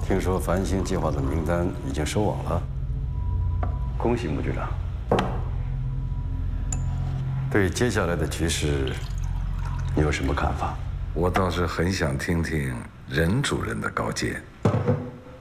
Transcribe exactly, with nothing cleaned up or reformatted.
听说繁星计划的名单已经收网了，恭喜穆局长。对接下来的局势，你有什么看法？ 我倒是很想听听任主任的高见。